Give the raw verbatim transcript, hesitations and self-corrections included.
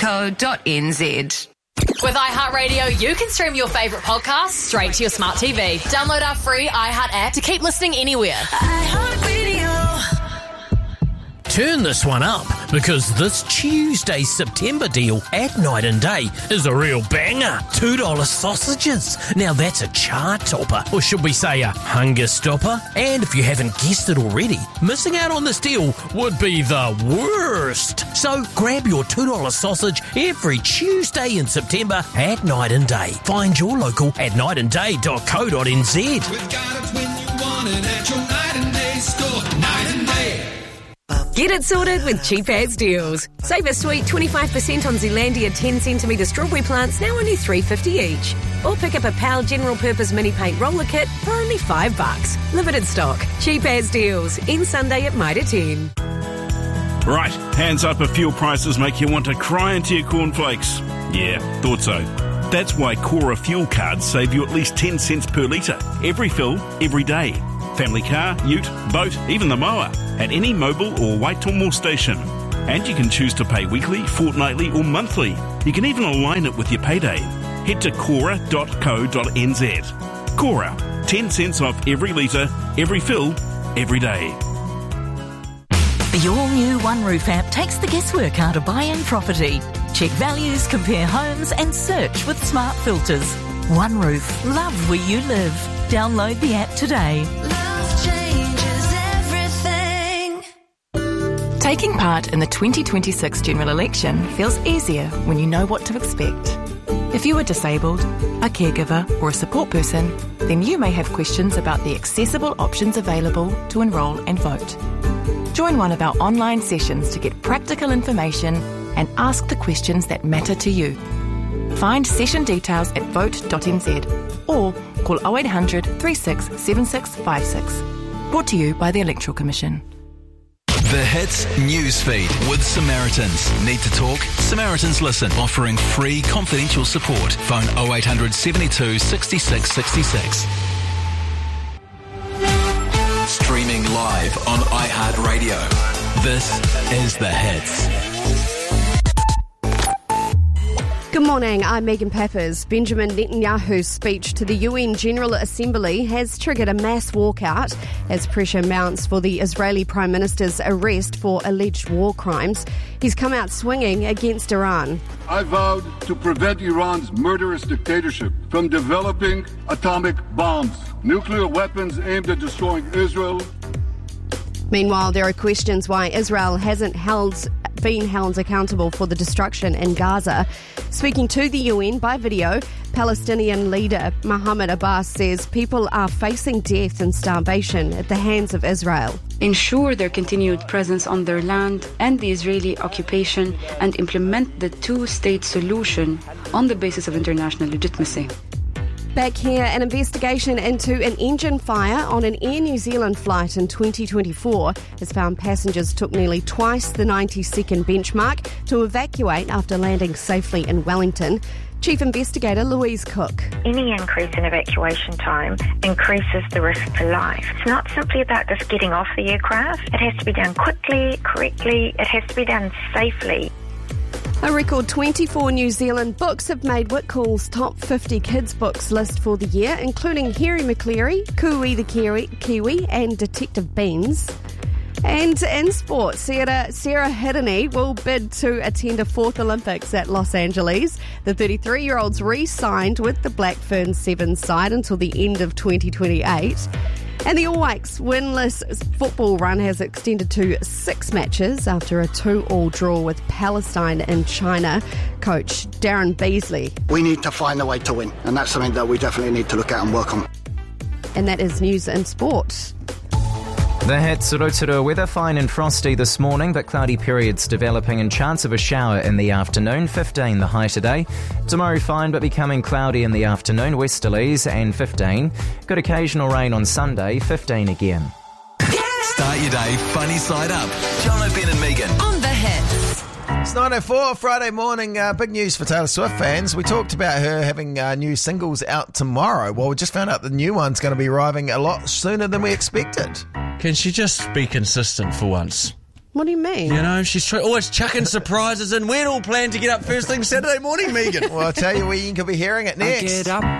co dot n z. With iHeartRadio, you can stream your favourite podcasts straight to your smart T V. Download our free iHeart app to keep listening anywhere. iHeartRadio. Turn this one up, because this Tuesday's September deal at Night and Day is a real banger. two dollars sausages. Now that's a chart topper, or should we say a hunger stopper? And if you haven't guessed it already, missing out on this deal would be the worst. So grab your two dollars sausage every Tuesday in September at Night and Day. Find your local at night and day dot co dot n z. We've got it when you want it at your Night and Day store. Night and Day. Get it sorted with Cheap As Deals. Save a sweet twenty-five percent on Zealandia ten centimetre strawberry plants, now only three dollars fifty each. Or pick up a P A L General Purpose Mini Paint Roller Kit for only five bucks. Limited stock. Cheap As Deals. In Sunday at Mitre ten. Right, hands up if fuel prices make you want to cry into your cornflakes. Yeah, thought so. That's why Cora fuel cards save you at least ten cents per litre. Every fill, every day. Family car, ute, boat, even the mower, at any mobile or Waitomore station. And you can choose to pay weekly, fortnightly or monthly. You can even align it with your payday. Head to cora dot co dot n z. Cora, ten cents off every litre, every fill, every day. The all-new One Roof app takes the guesswork out of buying property. Check values, compare homes and search with smart filters. One Roof. Love where you live. Download the app today. Love changes everything. Taking part in the twenty twenty-six general election feels easier when you know what to expect. If you are disabled, a caregiver or a support person, then you may have questions about the accessible options available to enrol and vote. Join one of our online sessions to get practical information and ask the questions that matter to you. Find session details at vote dot n z or call oh eight hundred, thirty-six, seventy-six fifty-six. Brought to you by the Electoral Commission. The Hits Newsfeed with Samaritans. Need to talk? Samaritans Listen, offering free confidential support. Phone oh eight hundred, seventy-two, sixty-six, sixty-six. Streaming live on iHeartRadio. This is The Hits. Good morning, I'm Megan Peppers. Benjamin Netanyahu's speech to the U N General Assembly has triggered a mass walkout as pressure mounts for the Israeli Prime Minister's arrest for alleged war crimes. He's come out swinging against Iran. I vowed to prevent Iran's murderous dictatorship from developing atomic bombs, nuclear weapons aimed at destroying Israel. Meanwhile, there are questions why Israel hasn't held been held accountable for the destruction in Gaza. Speaking to the U N by video, Palestinian leader Mahmoud Abbas says people are facing death and starvation at the hands of Israel. Ensure their continued presence on their land and the Israeli occupation, and implement the two-state solution on the basis of international legitimacy. Back here, an investigation into an engine fire on an Air New Zealand flight in twenty twenty-four has found passengers took nearly twice the ninety second benchmark to evacuate after landing safely in Wellington. Chief Investigator Louise Cook. Any increase in evacuation time increases the risk to life. It's not simply about just getting off the aircraft. It has to be done quickly, correctly. It has to be done safely. A record twenty-four New Zealand books have made Whitcoul's top fifty kids books list for the year, including Harry McCleary, Kui the Kiwi, Kiwi and Detective Beans. And in sport, Sarah, Sarah Hirini will bid to attend a fourth Olympics at Los Angeles. The thirty-three-year-old's re-signed with the Black Ferns Sevens side until the end of twenty twenty-eight. And the All Blacks' winless football run has extended to six matches after a two-all draw with Palestine and China. Coach Darren Beasley. We need to find a way to win, and that's something that we definitely need to look at and work on. And that is news and sport. The Hits, Rotorua weather fine and frosty this morning, but cloudy periods developing and chance of a shower in the afternoon. fifteen the high today. Tomorrow fine but becoming cloudy in the afternoon, westerlies and fifteen. Good occasional rain on Sunday, fifteen again. Start your day funny side up. John O'Ben and Megan On The Hits. It's nine oh four, Friday morning. Uh, big news for Taylor Swift fans. We talked about her having uh, new singles out tomorrow. Well, we just found out the new one's going to be arriving a lot sooner than we expected. Can she just be consistent for once? What do you mean? You know, she's try- always chucking surprises in. We'd all planned to get up first thing Saturday morning, Megan. Well, I'll tell you where you can be hearing it next. I get up